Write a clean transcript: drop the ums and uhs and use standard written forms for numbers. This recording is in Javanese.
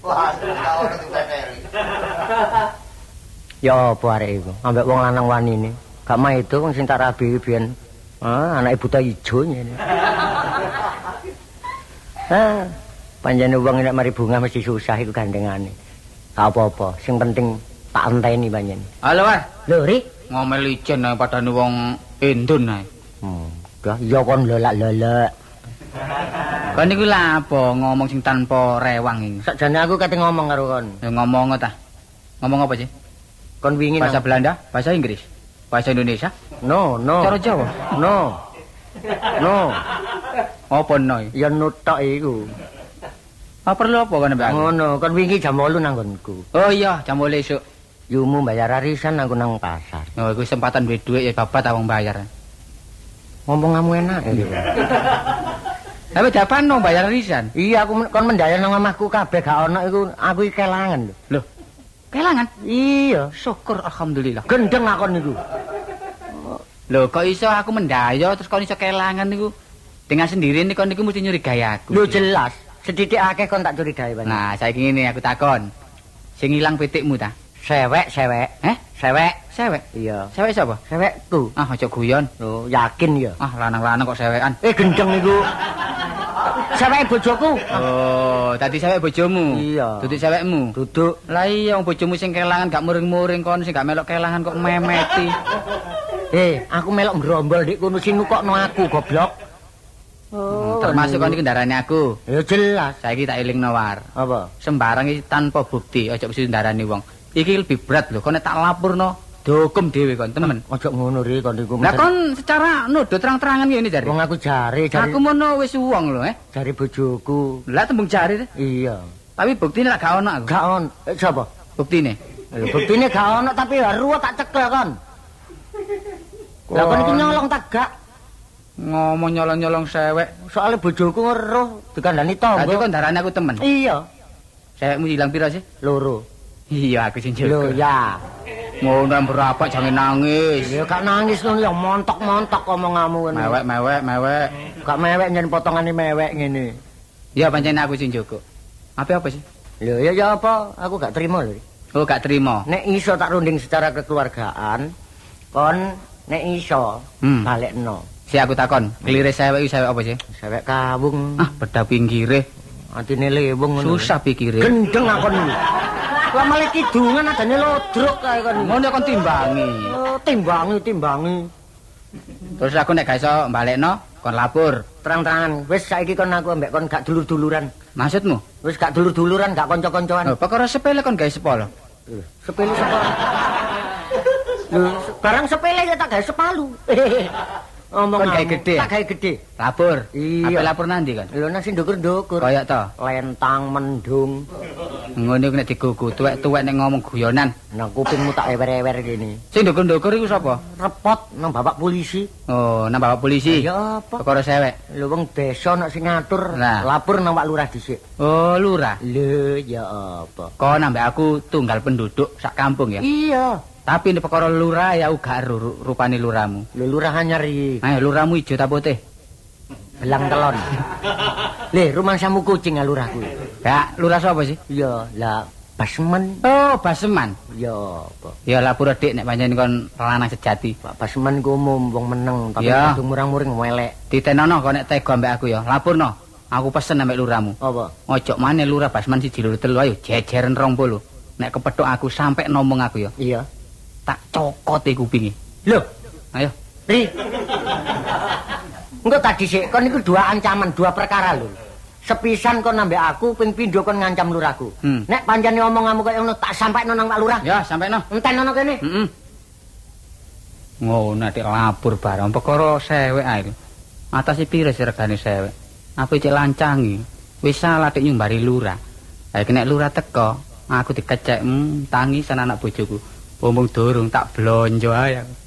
Waduh, kau ngerti peteri. Ya apa arek iku? Ambek wong lanang wanine. Gak mah itu wong sing tak rabi biyen. Anake buta ijo ngene. Panjane wong nek mari bunga mesti susah iku gandengane. Gak apa-apa, sing penting tak enteni panjen. Halo, Mas. Lho, Ri, Ngomel licin ae padane wong Endun ae. Dah iya kon lolak-lolak. Kon niku lha apa ngomong sing tanpa rewang iki? Sakjane aku kate ngomong karo kon. Ya ngomong ta. Ngomong apa sih? Kon wingi Bahasa Belanda, bahasa Inggris, bahasa Indonesia? No. Cara Jawa? No. Apa no? Ya nutok iku. Perlu apa kon mbak? Ngono, kon wingi jam 8 nang nggonku. Oh iya, jam 8 esuk. Yumu bayar arisan aku nang pasar. Oh, iku kesempatan duwe dhuwit ya babat wong bayar. Ngomong kamu enak iki. Tapi dapan no bayar arisan. Iya, aku kon mendayar nang omahku kabeh gak ono iku, aku iki kelangan lho. Loh, kelangan? Iya, Syukur alhamdulillah. gendeng akon niku. Loh, kok iso aku mendayo terus kon iso kelangan niku? Dengan sendiri nih kon niku mesti nyurigai aku. Lho jelas, sedidik akeh kon tak curigai banget. Nah, saiki ngene aku takon. Sing ilang pitikmu ta? Sewek. Sewek. Iya. Sewek sapa? Sewekku. Aja guyon. Lho, yakin ya. Lanang-lanang kok sewekan. Gendeng niku. Sewek bojoku. Oh, tadi sewek bojomu. Iya. Duduk sewekmu. Duduk. Lah iya wong bojomu sing kelangan gak muring-muring kon sing gak melok kelangan kok memeti. Aku melok ngrombol dik kono sing nukokno aku goblok. Termasuk kon iki ndarani aku. Ya jelas. Saiki tak elingno war. Apa? Sembarang iki tanpa bukti, aja mesti ndarani wong. Iki lebih berat lho, kon nek tak lapurno dihukum dhewe kon, temen. Ojo ngono ri kon iku. Lah kon secara nuduh terang-terangan ngene jare. Wong aku jare. Aku mono wis wong lho, Jare bojoku. Lah tembung jare teh. Iya. Tapi buktine lak gak ono aku. Gak on. Sapa? Buktine. Lho buktine gak ono tapi haru tak cekel kon. Lah kon iki nyolong tak gak? Ngomong nyolong-nyolong sewek. Soale bojoku ngeruh dikandani tangga. Dadi kon darane aku temen. Iya. Sewekmu ilang pira sih? Loro. Iya, aku sing Lho jaga. ya. Ngono berapa jangan nangis. Ya gak nangis ngono ya montok-montok omonganmu ngono. Mewek. Gak mewek nyen potongane mewek ngene. Ya pancen aku sing jaga. Apa sih? Lho ya apa? Aku gak terima lho. Oh, gak terima. Nek iso tak runding secara kekeluargaan, kon nek iso balekno. Si aku takon, kelire sewek iki sewek apa sih? Sewek kawung. Beda pinggire. Atine leweng ngono. Susah pikire. Gendeng akon iki. Lah malah kidungan adane lodrok kae kon. Ngono kon timbangi. Oh, timbangi. Terus aku nek gak iso balekno, kon lapor. Terang-terangan, wis saiki kon aku ambek kon gak dulur-duluran. Maksudmu? Wis gak dulur-duluran, gak kanca-kancoan. Perkara sepele kon gawe sepolo. Sepele sapa? Lho, barang sepele ya tak gawe sepalu. Omong kon gawe gede. Tak gawe gede. Lapor. Iya. Apa lapor nanti kan? Lho nang sing ndukur-ndukur. Kayak to. Lentang mendung. Ngono nek digugu tuwek-tuwek nek ngomong guyonan. Nang kupingmu tak ewer-ewer kene. Sing ndukur-ndukur iku sapa? Repot nang bapak polisi. Oh, nang bapak polisi. Ya apa? Perkara sewek. Lho wong desa nek sing ngatur Nah. lapor nang Pak Lurah dhisik. Oh, lurah. Lho ya apa? Kok nambah aku tunggal penduduk sak kampung ya. Iya. Tapi nek perkara lurah ya uga rupane lurahmu. Lho lurah anyar iki. Ayo lurahmu ijo ta putih? Belang telon. Le, rumah samu kucing ya lurahku. Ya, lurah sapa sih? Iya, lah Basmen. Oh, Baseman. Ya apa? Ya lapor Dik nek pancen kon lanang sejati. Pak Basmen ku umum wong meneng tapi Ya. kudu murang-muring welek. Ditenono kok nek tega mbek aku ya. Lapurno. Aku pesen ambek lurahmu. Apa? Ojo maneh lurah Basman siji loro telu ayo jejeren 20. Nek kepethuk aku sampe ngomong aku ya. Iya. Tak cokot kupinge. Loh, Ayo. Ri. Engko tadi sik kon iku dua ancaman, dua perkara lho. Sepisan kon ambek aku ping pindho kon ngancam lurahku. Nek pancene omonganmu kaya ngono tak sampaikno nang Pak Lurah. Ya, sampeno. Entenono kene. Heeh. Ngono nek lapor barang perkara sewek ae. Atase pira sih regane sewek? Apa cek lancangi. Wis salah dik nyumbari lurah. Ha iki nek lurah teko, aku dikecek tangisan anak bojoku. Wong durung tak blonjo ae.